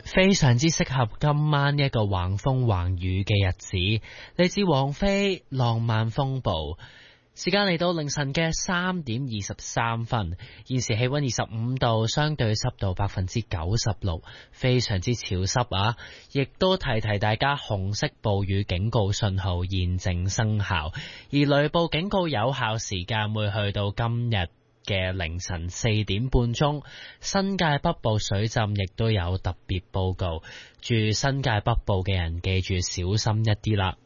非常之適合今晚一個橫風橫雨嘅日子，嚟自王菲浪漫風暴。時間嚟到凌晨嘅3:23，現時氣溫25度，相對濕度96%，非常之潮濕啊！亦都提提大家，紅色暴雨警告信號現正生效，而雷暴警告有效時間會去到今日嘅凌晨4點半鐘，新界北部水浸亦都有特別報告，住新界北部嘅人記住小心一啲啦。